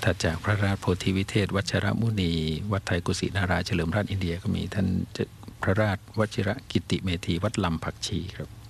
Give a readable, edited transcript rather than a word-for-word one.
ถัดจากพระราชโพธิวิเทศวัชรมุนีวัดไทยกุสินาราเฉลิมราชอินเดียก็มีท่านพระราชวชิระกิติเมธีวัดลำผักชีครับ